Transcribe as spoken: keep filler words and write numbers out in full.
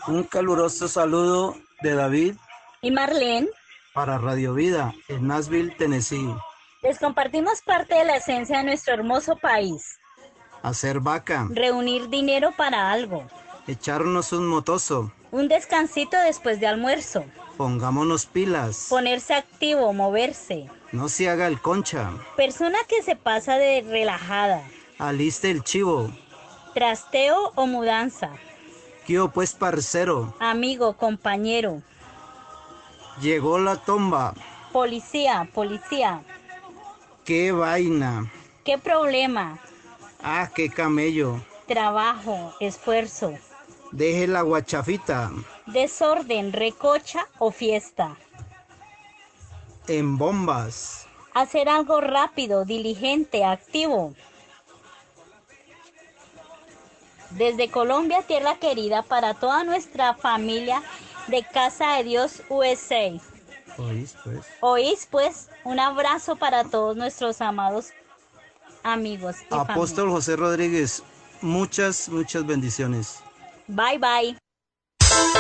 Un caluroso saludo de David y Marlene. Para Radio Vida en Nashville, Tennessee. Les compartimos parte de la esencia de nuestro hermoso país. Hacer vaca. Reunir dinero para algo. Echarnos un motoso. Un descansito después de almuerzo. Pongámonos pilas. Ponerse activo, moverse. No se haga el concha. Persona que se pasa de relajada. Aliste el chivo. Trasteo o mudanza. ¿Qué hubo, pues, parcero? Amigo, compañero. Llegó la tomba. Policía, policía. ¡Qué vaina! ¿Qué problema? ¡Ah, qué camello! Trabajo, esfuerzo. Deje la guachafita. Desorden, recocha o fiesta. En bombas. Hacer algo rápido, diligente, activo. Desde Colombia, tierra querida, para toda nuestra familia de Casa de Dios U S A. ¿Oís, pues? Oís, pues, un abrazo para todos nuestros amados amigos y Apóstol familia. José Rodríguez, muchas, muchas bendiciones. Bye, bye.